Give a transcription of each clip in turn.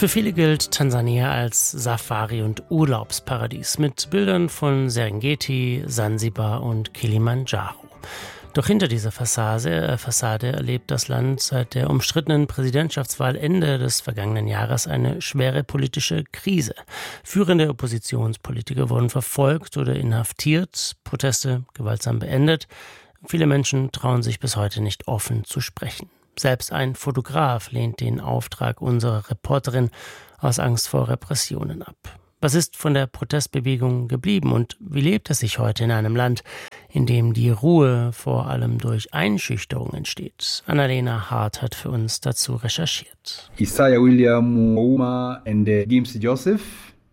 Für viele gilt Tansania als Safari- und Urlaubsparadies mit Bildern von Serengeti, Sansibar und Kilimanjaro. Doch hinter dieser Fassade erlebt das Land seit der umstrittenen Präsidentschaftswahl Ende des vergangenen Jahres eine schwere politische Krise. Führende Oppositionspolitiker wurden verfolgt oder inhaftiert, Proteste gewaltsam beendet. Viele Menschen trauen sich bis heute nicht offen zu sprechen. Selbst ein Fotograf lehnt den Auftrag unserer Reporterin aus Angst vor Repressionen ab. Was ist von der Protestbewegung geblieben und wie lebt es sich heute in einem Land, in dem die Ruhe vor allem durch Einschüchterung entsteht? Annalena Hart hat für uns dazu recherchiert. Isaiah William Ouma und Gims Joseph.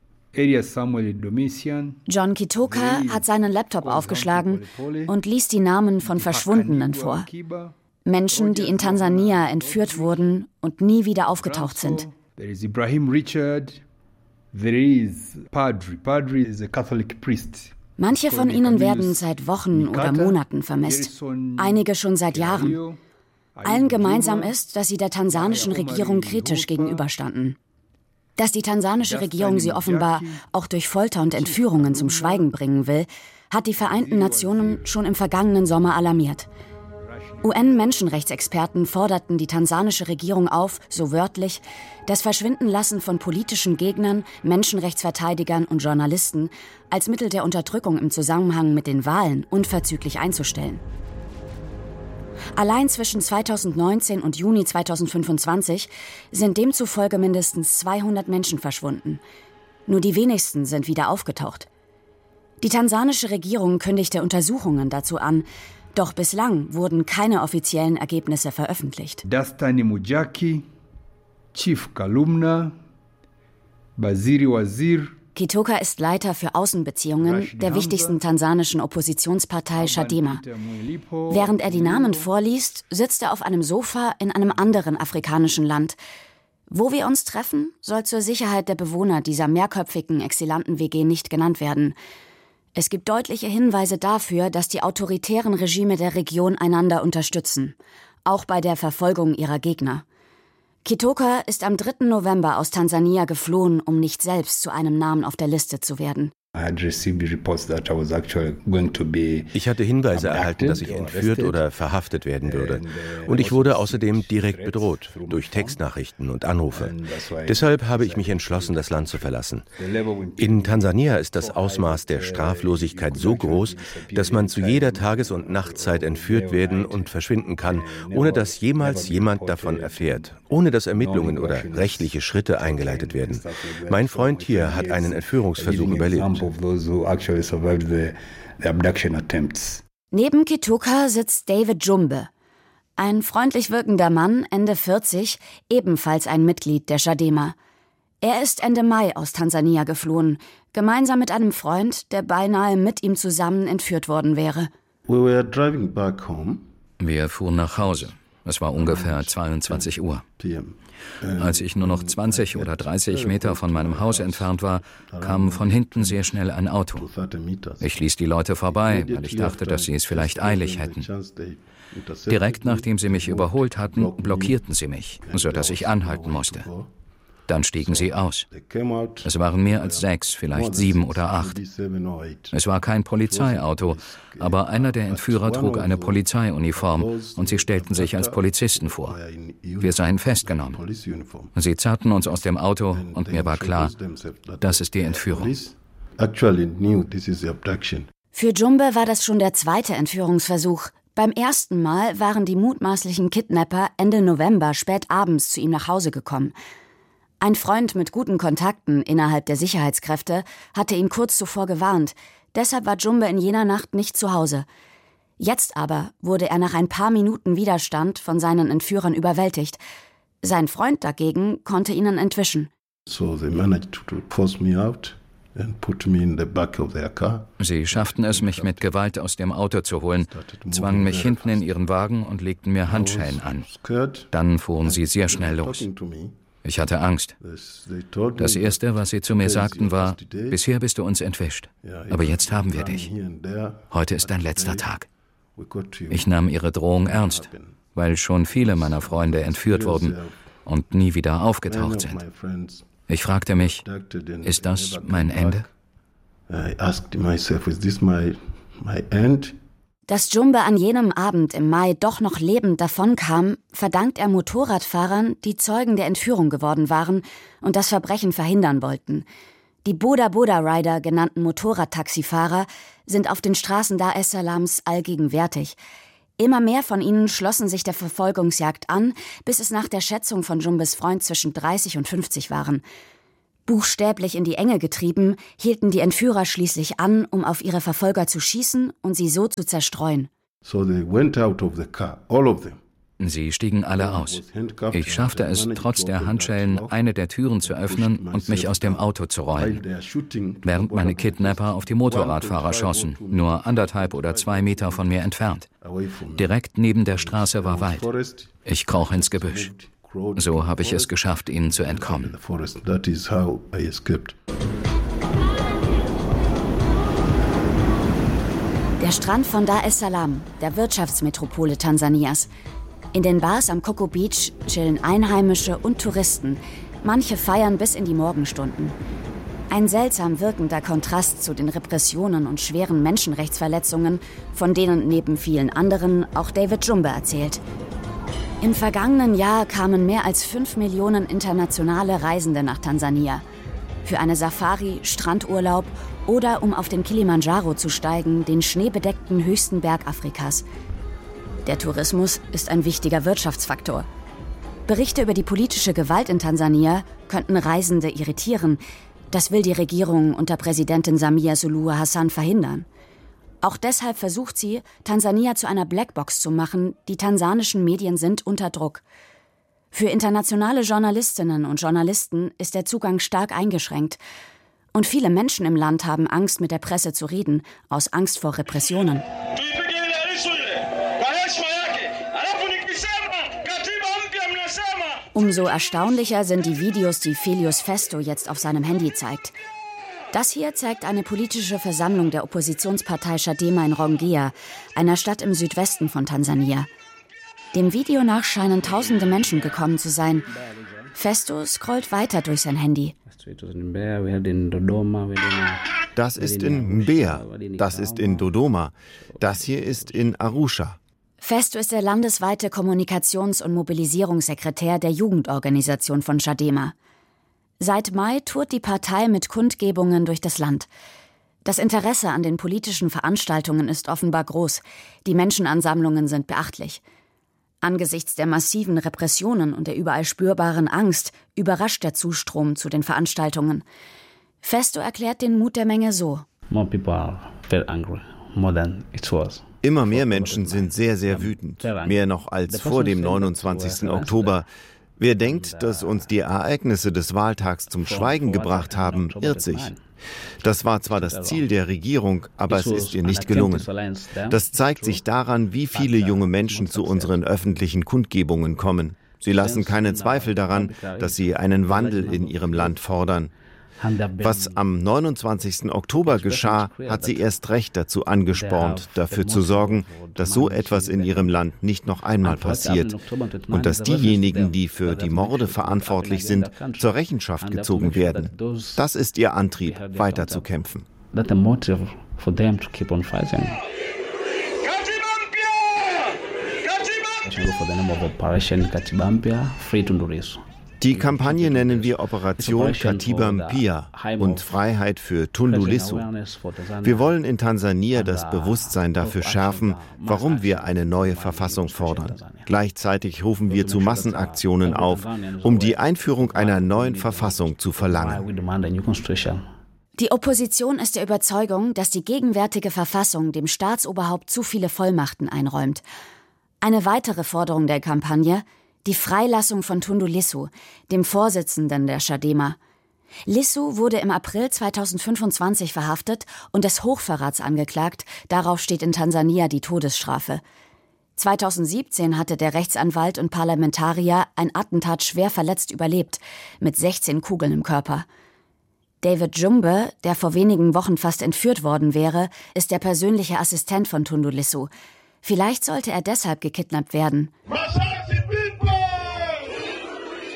John Kitoka hat seinen Laptop aufgeschlagen und liest die Namen von Verschwundenen vor. Menschen, die in Tansania entführt wurden und nie wieder aufgetaucht sind. There is Ibrahim Richard. There is Padre is a Catholic priest. Manche von ihnen werden seit Wochen oder Monaten vermisst, einige schon seit Jahren. Allen gemeinsam ist, dass sie der tansanischen Regierung kritisch gegenüberstanden. Dass die tansanische Regierung sie offenbar auch durch Folter und Entführungen zum Schweigen bringen will, hat die Vereinten Nationen schon im vergangenen Sommer alarmiert. UN-Menschenrechtsexperten forderten die tansanische Regierung auf, so wörtlich, das Verschwindenlassen von politischen Gegnern, Menschenrechtsverteidigern und Journalisten als Mittel der Unterdrückung im Zusammenhang mit den Wahlen unverzüglich einzustellen. Allein zwischen 2019 und Juni 2025 sind demzufolge mindestens 200 Menschen verschwunden. Nur die wenigsten sind wieder aufgetaucht. Die tansanische Regierung kündigte Untersuchungen dazu an, doch bislang wurden keine offiziellen Ergebnisse veröffentlicht. Dastani Mujaki, Chief Kalumna, Basiri Wazir. Kitoka ist Leiter für Außenbeziehungen der wichtigsten tansanischen Oppositionspartei Chadema. Während er die Namen vorliest, sitzt er auf einem Sofa in einem anderen afrikanischen Land. Wo wir uns treffen, soll zur Sicherheit der Bewohner dieser mehrköpfigen Exilanten-WG nicht genannt werden. Es gibt deutliche Hinweise dafür, dass die autoritären Regime der Region einander unterstützen, auch bei der Verfolgung ihrer Gegner. Kitoka ist am 3. November aus Tansania geflohen, um nicht selbst zu einem Namen auf der Liste zu werden. Ich hatte Hinweise erhalten, dass ich entführt oder verhaftet werden würde. Und ich wurde außerdem direkt bedroht, durch Textnachrichten und Anrufe. Deshalb habe ich mich entschlossen, das Land zu verlassen. In Tansania ist das Ausmaß der Straflosigkeit so groß, dass man zu jeder Tages- und Nachtzeit entführt werden und verschwinden kann, ohne dass jemals jemand davon erfährt, ohne dass Ermittlungen oder rechtliche Schritte eingeleitet werden. Mein Freund hier hat einen Entführungsversuch überlebt. Neben Kitoka sitzt David Jumbe, ein freundlich wirkender Mann, Ende 40, ebenfalls ein Mitglied der Chadema. Er ist Ende Mai aus Tansania geflohen, gemeinsam mit einem Freund, der beinahe mit ihm zusammen entführt worden wäre. Wir fuhren nach Hause. Es war ungefähr 22 Uhr. Als ich nur noch 20 oder 30 Meter von meinem Haus entfernt war, kam von hinten sehr schnell ein Auto. Ich ließ die Leute vorbei, weil ich dachte, dass sie es vielleicht eilig hätten. Direkt nachdem sie mich überholt hatten, blockierten sie mich, sodass ich anhalten musste. Dann stiegen sie aus. Es waren mehr als 6, vielleicht 7 oder 8. Es war kein Polizeiauto, aber einer der Entführer trug eine Polizeiuniform und sie stellten sich als Polizisten vor. Wir seien festgenommen. Sie zerrten uns aus dem Auto und mir war klar, das ist die Entführung. Für Jumbe war das schon der zweite Entführungsversuch. Beim ersten Mal waren die mutmaßlichen Kidnapper Ende November spät abends zu ihm nach Hause gekommen. Ein Freund mit guten Kontakten innerhalb der Sicherheitskräfte hatte ihn kurz zuvor gewarnt. Deshalb war Jumbe in jener Nacht nicht zu Hause. Jetzt aber wurde er nach ein paar Minuten Widerstand von seinen Entführern überwältigt. Sein Freund dagegen konnte ihnen entwischen. Sie schafften es, mich mit Gewalt aus dem Auto zu holen, zwangen mich hinten in ihren Wagen und legten mir Handschellen an. Dann fuhren sie sehr schnell los. Ich hatte Angst. Das Erste, was sie zu mir sagten, war, bisher bist du uns entwischt, aber jetzt haben wir dich. Heute ist dein letzter Tag. Ich nahm ihre Drohung ernst, weil schon viele meiner Freunde entführt wurden. und nie wieder aufgetaucht sind. Ich fragte mich, ist das mein Ende? Dass Jumbe an jenem Abend im Mai doch noch lebend davonkam, verdankt er Motorradfahrern, die Zeugen der Entführung geworden waren und das Verbrechen verhindern wollten. Die Boda-Boda-Rider, genannten Motorradtaxifahrer, sind auf den Straßen Dar es Salams allgegenwärtig. Immer mehr von ihnen schlossen sich der Verfolgungsjagd an, bis es nach der Schätzung von Jumbes Freund zwischen 30 und 50 waren. Buchstäblich in die Enge getrieben, hielten die Entführer schließlich an, um auf ihre Verfolger zu schießen und sie so zu zerstreuen. Sie stiegen alle aus. Ich schaffte es, trotz der Handschellen, eine der Türen zu öffnen und mich aus dem Auto zu rollen, während meine Kidnapper auf die Motorradfahrer schossen, nur 1,5 oder 2 Meter von mir entfernt. Direkt neben der Straße war Wald. Ich kroch ins Gebüsch. So habe ich es geschafft, ihnen zu entkommen. Der Strand von Dar es Salaam, der Wirtschaftsmetropole Tansanias. In den Bars am Coco Beach chillen Einheimische und Touristen. Manche feiern bis in die Morgenstunden. Ein seltsam wirkender Kontrast zu den Repressionen und schweren Menschenrechtsverletzungen, von denen neben vielen anderen auch David Jumbe erzählt. Im vergangenen Jahr kamen mehr als 5 Millionen internationale Reisende nach Tansania. Für eine Safari, Strandurlaub oder um auf den Kilimanjaro zu steigen, den schneebedeckten höchsten Berg Afrikas. Der Tourismus ist ein wichtiger Wirtschaftsfaktor. Berichte über die politische Gewalt in Tansania könnten Reisende irritieren. Das will die Regierung unter Präsidentin Samia Suluhu Hassan verhindern. Auch deshalb versucht sie, Tansania zu einer Blackbox zu machen. Die tansanischen Medien sind unter Druck. Für internationale Journalistinnen und Journalisten ist der Zugang stark eingeschränkt. Und viele Menschen im Land haben Angst, mit der Presse zu reden, aus Angst vor Repressionen. Umso erstaunlicher sind die Videos, die Felius Festo jetzt auf seinem Handy zeigt. Das hier zeigt eine politische Versammlung der Oppositionspartei Chadema in Rongea, einer Stadt im Südwesten von Tansania. Dem Video nach scheinen tausende Menschen gekommen zu sein. Festo scrollt weiter durch sein Handy. Das ist in Mbeya, das ist in Dodoma, das hier ist in Arusha. Festo ist der landesweite Kommunikations- und Mobilisierungssekretär der Jugendorganisation von Chadema. Seit Mai tourt die Partei mit Kundgebungen durch das Land. Das Interesse an den politischen Veranstaltungen ist offenbar groß. Die Menschenansammlungen sind beachtlich. Angesichts der massiven Repressionen und der überall spürbaren Angst überrascht der Zustrom zu den Veranstaltungen. Festo erklärt den Mut der Menge so: Immer mehr Menschen sind sehr, sehr wütend. Mehr noch als vor dem 29. Oktober. Wer denkt, dass uns die Ereignisse des Wahltags zum Schweigen gebracht haben, irrt sich. Das war zwar das Ziel der Regierung, aber es ist ihr nicht gelungen. Das zeigt sich daran, wie viele junge Menschen zu unseren öffentlichen Kundgebungen kommen. Sie lassen keinen Zweifel daran, dass sie einen Wandel in ihrem Land fordern. Was am 29. Oktober geschah, hat sie erst recht dazu angespornt, dafür zu sorgen, dass so etwas in ihrem Land nicht noch einmal passiert und dass diejenigen, die für die Morde verantwortlich sind, zur Rechenschaft gezogen werden. Das ist ihr Antrieb, weiterzukämpfen. Die Kampagne nennen wir Operation Katiba Mpya und Freiheit für Tundu Lissu. Wir wollen in Tansania das Bewusstsein dafür schärfen, warum wir eine neue Verfassung fordern. Gleichzeitig rufen wir zu Massenaktionen auf, um die Einführung einer neuen Verfassung zu verlangen. Die Opposition ist der Überzeugung, dass die gegenwärtige Verfassung dem Staatsoberhaupt zu viele Vollmachten einräumt. Eine weitere Forderung der Kampagne: die Freilassung von Tundu Lissu, dem Vorsitzenden der Chadema. Lissu wurde im April 2025 verhaftet und des Hochverrats angeklagt. Darauf steht in Tansania die Todesstrafe. 2017 hatte der Rechtsanwalt und Parlamentarier ein Attentat schwer verletzt überlebt, mit 16 Kugeln im Körper. David Jumbe, der vor wenigen Wochen fast entführt worden wäre, ist der persönliche Assistent von Tundu Lissu. Vielleicht sollte er deshalb gekidnappt werden.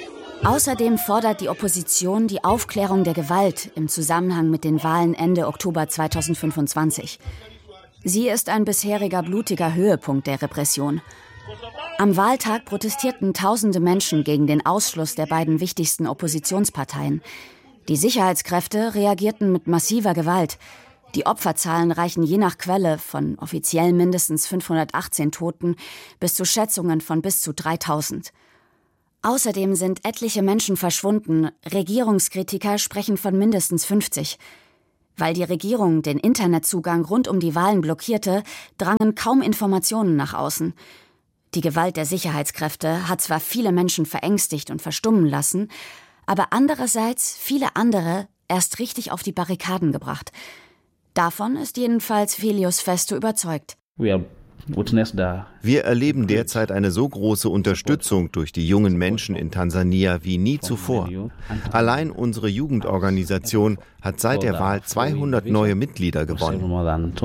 Außerdem fordert die Opposition die Aufklärung der Gewalt im Zusammenhang mit den Wahlen Ende Oktober 2025. Sie ist ein bisheriger blutiger Höhepunkt der Repression. Am Wahltag protestierten tausende Menschen gegen den Ausschluss der beiden wichtigsten Oppositionsparteien. Die Sicherheitskräfte reagierten mit massiver Gewalt. Die Opferzahlen reichen je nach Quelle von offiziell mindestens 518 Toten bis zu Schätzungen von bis zu 3000. Außerdem sind etliche Menschen verschwunden. Regierungskritiker sprechen von mindestens 50. Weil die Regierung den Internetzugang rund um die Wahlen blockierte, drangen kaum Informationen nach außen. Die Gewalt der Sicherheitskräfte hat zwar viele Menschen verängstigt und verstummen lassen, aber andererseits viele andere erst richtig auf die Barrikaden gebracht. Davon ist jedenfalls Felius Festo überzeugt. Wir erleben derzeit eine so große Unterstützung durch die jungen Menschen in Tansania wie nie zuvor. Allein unsere Jugendorganisation hat seit der Wahl 200 neue Mitglieder gewonnen.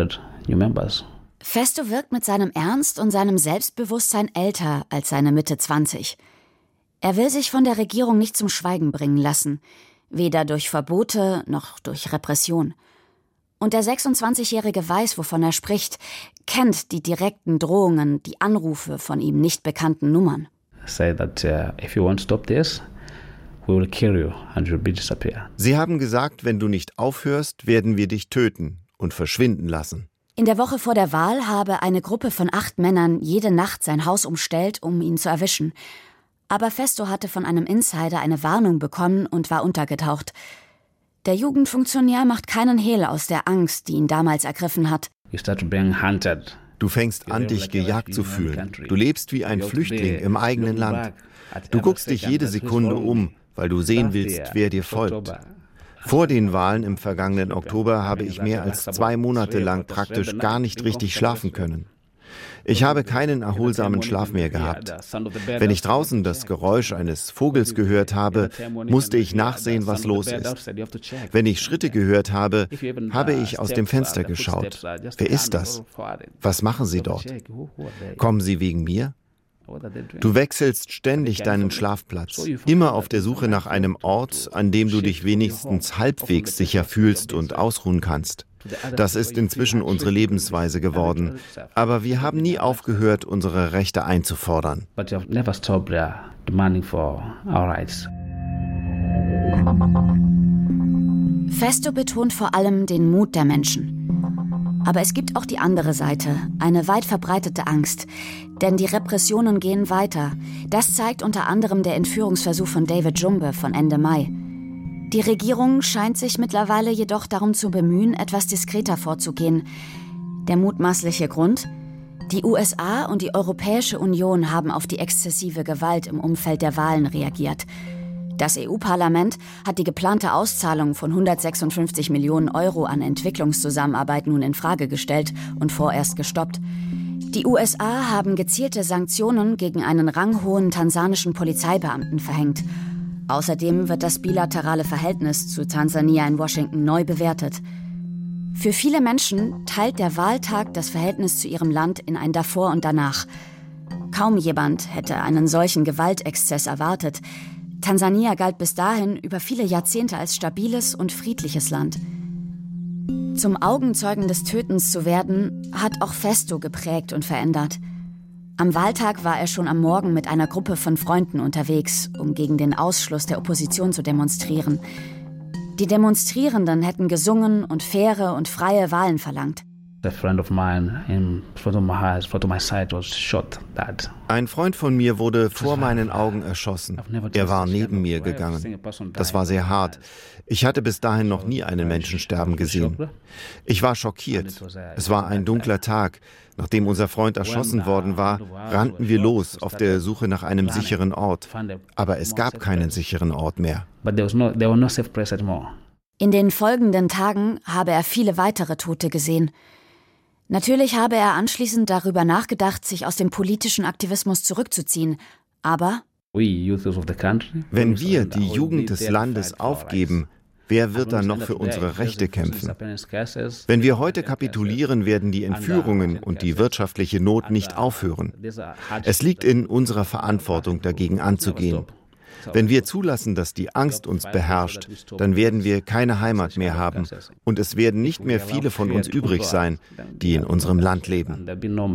Festo wirkt mit seinem Ernst und seinem Selbstbewusstsein älter als seine Mitte 20. Er will sich von der Regierung nicht zum Schweigen bringen lassen, weder durch Verbote noch durch Repression. Und der 26-Jährige weiß, wovon er spricht, kennt die direkten Drohungen, die Anrufe von ihm nicht bekannten Nummern. Sie haben gesagt, wenn du nicht aufhörst, werden wir dich töten und verschwinden lassen. In der Woche vor der Wahl habe eine Gruppe von 8 Männern jede Nacht sein Haus umstellt, um ihn zu erwischen. Aber Festo hatte von einem Insider eine Warnung bekommen und war untergetaucht. Der Jugendfunktionär macht keinen Hehl aus der Angst, die ihn damals ergriffen hat. Du fängst an, dich gejagt zu fühlen. Du lebst wie ein Flüchtling im eigenen Land. Du guckst dich jede Sekunde um, weil du sehen willst, wer dir folgt. Vor den Wahlen im vergangenen Oktober habe ich mehr als 2 Monate lang praktisch gar nicht richtig schlafen können. Ich habe keinen erholsamen Schlaf mehr gehabt. Wenn ich draußen das Geräusch eines Vogels gehört habe, musste ich nachsehen, was los ist. Wenn ich Schritte gehört habe, habe ich aus dem Fenster geschaut. Wer ist das? Was machen sie dort? Kommen sie wegen mir? Du wechselst ständig deinen Schlafplatz, immer auf der Suche nach einem Ort, an dem du dich wenigstens halbwegs sicher fühlst und ausruhen kannst. Das ist inzwischen unsere Lebensweise geworden. Aber wir haben nie aufgehört, unsere Rechte einzufordern. Festo betont vor allem den Mut der Menschen. Aber es gibt auch die andere Seite, eine weit verbreitete Angst. Denn die Repressionen gehen weiter. Das zeigt unter anderem der Entführungsversuch von David Jumbe von Ende Mai. Die Regierung scheint sich mittlerweile jedoch darum zu bemühen, etwas diskreter vorzugehen. Der mutmaßliche Grund? Die USA und die Europäische Union haben auf die exzessive Gewalt im Umfeld der Wahlen reagiert. Das EU-Parlament hat die geplante Auszahlung von 156 Millionen Euro an Entwicklungszusammenarbeit nun in Frage gestellt und vorerst gestoppt. Die USA haben gezielte Sanktionen gegen einen ranghohen tansanischen Polizeibeamten verhängt. Außerdem wird das bilaterale Verhältnis zu Tansania in Washington neu bewertet. Für viele Menschen teilt der Wahltag das Verhältnis zu ihrem Land in ein Davor und Danach. Kaum jemand hätte einen solchen Gewaltexzess erwartet. Tansania galt bis dahin über viele Jahrzehnte als stabiles und friedliches Land. Zum Augenzeugen des Tötens zu werden, hat auch Festo geprägt und verändert. Am Wahltag war er schon am Morgen mit einer Gruppe von Freunden unterwegs, um gegen den Ausschluss der Opposition zu demonstrieren. Die Demonstrierenden hätten gesungen und faire und freie Wahlen verlangt. Ein Freund von mir wurde vor meinen Augen erschossen. Er war neben mir gegangen. Das war sehr hart. Ich hatte bis dahin noch nie einen Menschen sterben gesehen. Ich war schockiert. Es war ein dunkler Tag. Nachdem unser Freund erschossen worden war, rannten wir los auf der Suche nach einem sicheren Ort. Aber es gab keinen sicheren Ort mehr. In den folgenden Tagen habe er viele weitere Tote gesehen. Natürlich habe er anschließend darüber nachgedacht, sich aus dem politischen Aktivismus zurückzuziehen. Aber wenn wir die Jugend des Landes aufgeben, wer wird dann noch für unsere Rechte kämpfen? Wenn wir heute kapitulieren, werden die Entführungen und die wirtschaftliche Not nicht aufhören. Es liegt in unserer Verantwortung, dagegen anzugehen. Wenn wir zulassen, dass die Angst uns beherrscht, dann werden wir keine Heimat mehr haben und es werden nicht mehr viele von uns übrig sein, die in unserem Land leben.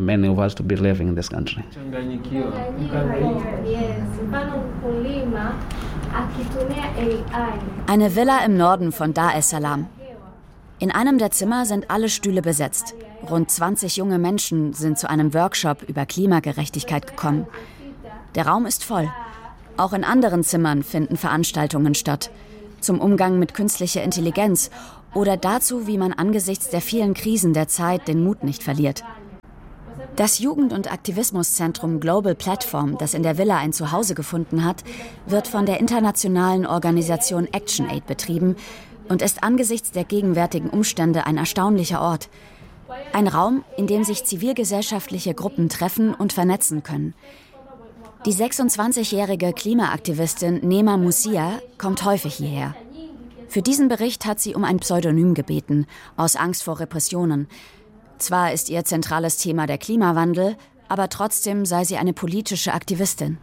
Eine Villa im Norden von Dar es Salaam. In einem der Zimmer sind alle Stühle besetzt. Rund 20 junge Menschen sind zu einem Workshop über Klimagerechtigkeit gekommen. Der Raum ist voll. Auch in anderen Zimmern finden Veranstaltungen statt. Zum Umgang mit künstlicher Intelligenz oder dazu, wie man angesichts der vielen Krisen der Zeit den Mut nicht verliert. Das Jugend- und Aktivismuszentrum Global Platform, das in der Villa ein Zuhause gefunden hat, wird von der internationalen Organisation ActionAid betrieben und ist angesichts der gegenwärtigen Umstände ein erstaunlicher Ort. Ein Raum, in dem sich zivilgesellschaftliche Gruppen treffen und vernetzen können. Die 26-jährige Klimaaktivistin Neema Musia kommt häufig hierher. Für diesen Bericht hat sie um ein Pseudonym gebeten, aus Angst vor Repressionen. Zwar ist ihr zentrales Thema der Klimawandel, aber trotzdem sei sie eine politische Aktivistin.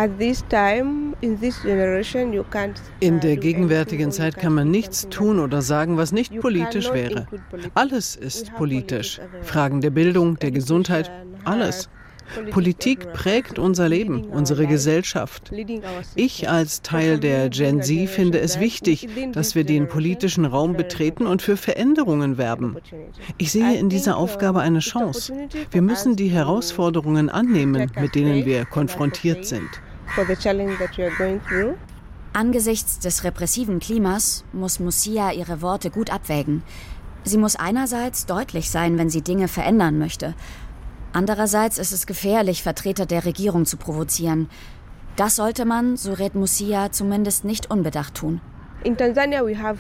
In der gegenwärtigen Zeit kann man nichts tun oder sagen, was nicht politisch wäre. Alles ist politisch. Fragen der Bildung, der Gesundheit, alles. Politik prägt unser Leben, unsere Gesellschaft. Ich als Teil der Gen Z finde es wichtig, dass wir den politischen Raum betreten und für Veränderungen werben. Ich sehe in dieser Aufgabe eine Chance. Wir müssen die Herausforderungen annehmen, mit denen wir konfrontiert sind. Angesichts des repressiven Klimas muss Musia ihre Worte gut abwägen. Sie muss einerseits deutlich sein, wenn sie Dinge verändern möchte. Andererseits ist es gefährlich, Vertreter der Regierung zu provozieren. Das sollte man, so rät Musia, zumindest nicht unbedacht tun. In Tansania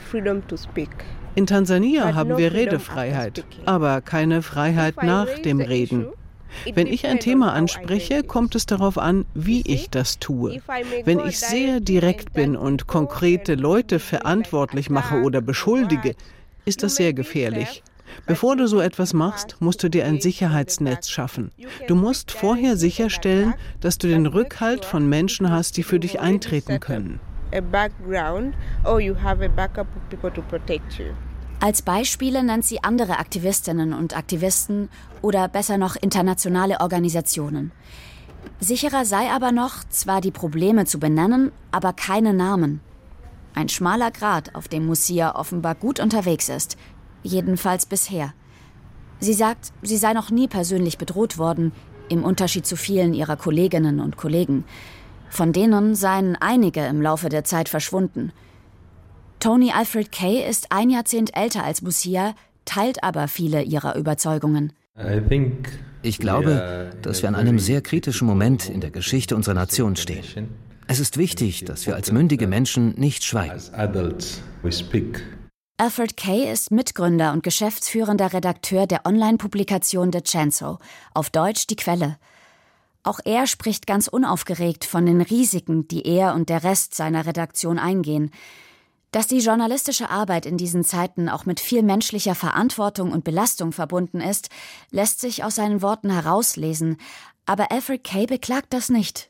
haben wir Redefreiheit, aber keine Freiheit nach dem Reden. Wenn ich ein Thema anspreche, kommt es darauf an, wie ich das tue. Wenn ich sehr direkt bin und konkrete Leute verantwortlich mache oder beschuldige, ist das sehr gefährlich. Bevor du so etwas machst, musst du dir ein Sicherheitsnetz schaffen. Du musst vorher sicherstellen, dass du den Rückhalt von Menschen hast, die für dich eintreten können. Als Beispiele nennt sie andere Aktivistinnen und Aktivisten oder besser noch internationale Organisationen. Sicherer sei aber noch, zwar die Probleme zu benennen, aber keine Namen. Ein schmaler Grat, auf dem Musia offenbar gut unterwegs ist. Jedenfalls bisher. Sie sagt, sie sei noch nie persönlich bedroht worden, im Unterschied zu vielen ihrer Kolleginnen und Kollegen. Von denen seien einige im Laufe der Zeit verschwunden. Tony Alfred Kay ist ein Jahrzehnt älter als Musia, teilt aber viele ihrer Überzeugungen. Ich glaube, dass wir an einem sehr kritischen Moment in der Geschichte unserer Nation stehen. Es ist wichtig, dass wir als mündige Menschen nicht schweigen. Alfred Kay ist Mitgründer und geschäftsführender Redakteur der Online-Publikation The Chanzo, auf Deutsch Die Quelle. Auch er spricht ganz unaufgeregt von den Risiken, die er und der Rest seiner Redaktion eingehen. Dass die journalistische Arbeit in diesen Zeiten auch mit viel menschlicher Verantwortung und Belastung verbunden ist, lässt sich aus seinen Worten herauslesen. Aber Alfred Kay beklagt das nicht.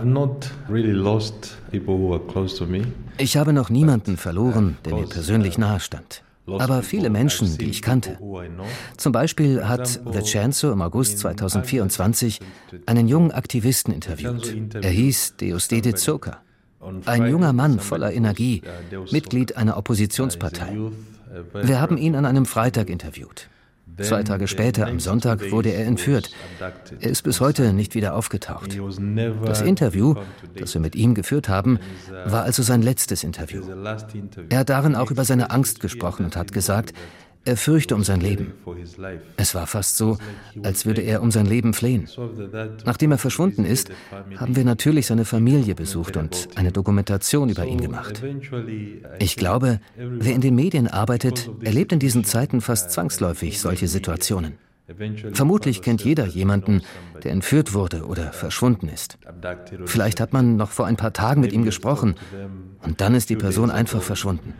Ich habe noch niemanden verloren, der mir persönlich nahestand. Aber viele Menschen, die ich kannte. Zum Beispiel hat The Chanzo im August 2024 einen jungen Aktivisten interviewt. Er hieß Deusdedit Soka. Ein junger Mann voller Energie, Mitglied einer Oppositionspartei. Wir haben ihn an einem Freitag interviewt. 2 Tage später, am Sonntag, wurde er entführt. Er ist bis heute nicht wieder aufgetaucht. Das Interview, das wir mit ihm geführt haben, war also sein letztes Interview. Er hat darin auch über seine Angst gesprochen und hat gesagt, er fürchte um sein Leben. Es war fast so, als würde er um sein Leben flehen. Nachdem er verschwunden ist, haben wir natürlich seine Familie besucht und eine Dokumentation über ihn gemacht. Ich glaube, wer in den Medien arbeitet, erlebt in diesen Zeiten fast zwangsläufig solche Situationen. Vermutlich kennt jeder jemanden, der entführt wurde oder verschwunden ist. Vielleicht hat man noch vor ein paar Tagen mit ihm gesprochen und dann ist die Person einfach verschwunden.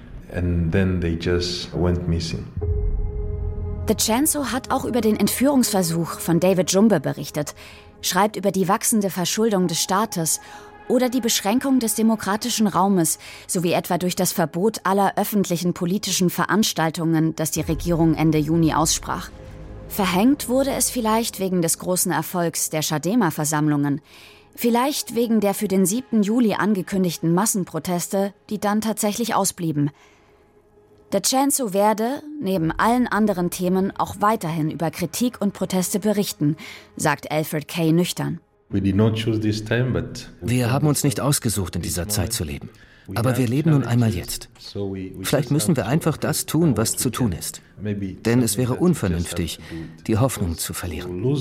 The Chanzo hat auch über den Entführungsversuch von David Jumbe berichtet, schreibt über die wachsende Verschuldung des Staates Oder die Beschränkung des demokratischen Raumes, sowie etwa durch das Verbot aller öffentlichen politischen Veranstaltungen, das die Regierung Ende Juni aussprach. Verhängt wurde es vielleicht wegen des großen Erfolgs der Chadema-Versammlungen, vielleicht wegen der für den 7. Juli angekündigten Massenproteste, die dann tatsächlich ausblieben. Der Censo werde, neben allen anderen Themen, auch weiterhin über Kritik und Proteste berichten, sagt Alfred Kay nüchtern. Wir haben uns nicht ausgesucht, in dieser Zeit zu leben. Aber wir leben nun einmal jetzt. Vielleicht müssen wir einfach das tun, was zu tun ist. Denn es wäre unvernünftig, die Hoffnung zu verlieren.